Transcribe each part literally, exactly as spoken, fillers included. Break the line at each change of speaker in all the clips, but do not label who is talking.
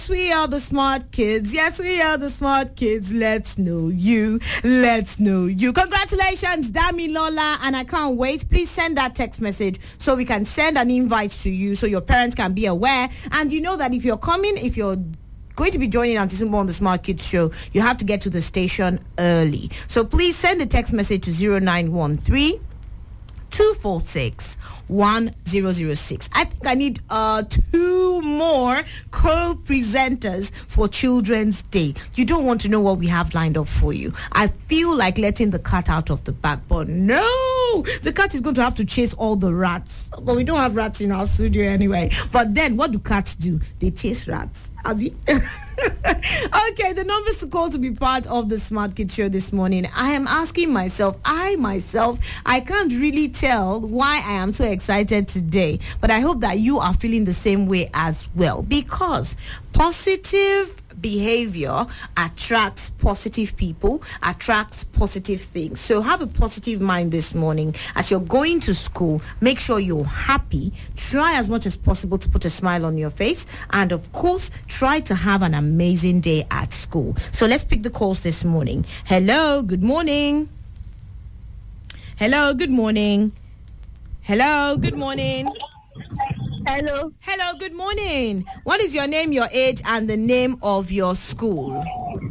We are the smart kids. Yes, we are the smart kids. Let's know you. Let's know you. Congratulations, Dami Lola. And I can't wait. Please send that text message so we can send an invite to you so your parents can be aware. And you know that if you're coming, if you're going to be joining Auntie Sumbo on the Smart Kids Show, you have to get to the station early. So please send a text message to zero nine one three, two four six, one zero zero six. I think I need uh two more co-presenters for Children's Day. You don't want to know what we have lined up for you. I feel like letting the cat out of the bag, but no, the cat is going to have to chase all the rats. But we don't have rats in our studio anyway. But then what do cats do? They chase rats. Abby. Okay, the numbers to call to be part of the Smart Kids Show this morning. I am asking myself, I myself, I can't really tell why I am so excited today, but I hope that you are feeling the same way as well, because positive behavior attracts positive people, attracts positive things. So have a positive mind this morning. As you're going to school, make sure you're happy. Try as much as possible to put a smile on your face. And of course, try to have an amazing day at school. So let's pick the calls this morning. Hello, good morning. Hello, good morning. Hello, good morning.
Hello.
Hello, good morning. What is your name, your age, and the name of your school?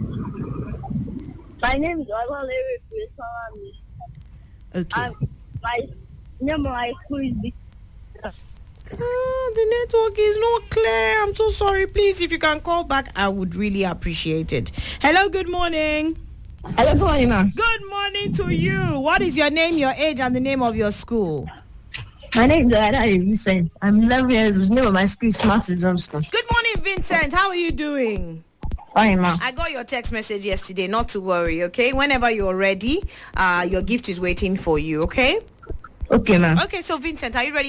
My name is Olalere Salami.
Okay.
Um, my name of my school is B-
Ah, the network is not clear. I'm so sorry. Please, if you can call back, I would really appreciate it. Hello, good morning.
Hello, good morning, ma'am.
Good morning to you. What is your name, your age, and the name of your school?
My name is Olalere Vincent. I'm eleven years old. The name of my school is Smart Wisdom School.
Good morning, Vincent. How are you doing?
Fine, ma'am.
I got your text message yesterday. Not to worry, okay? Whenever you're ready, uh, your gift is waiting for you, okay?
Okay, ma'am.
Okay, so Vincent, are you ready